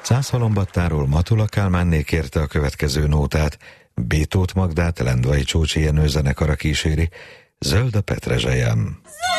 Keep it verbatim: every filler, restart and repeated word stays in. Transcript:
Szászhalombattáról Matula Kálmánné kérte a következő nótát, Bétót Magdát Lendvai Csócsi Jenő zenekara kíséri, Zöld a petrezselyem.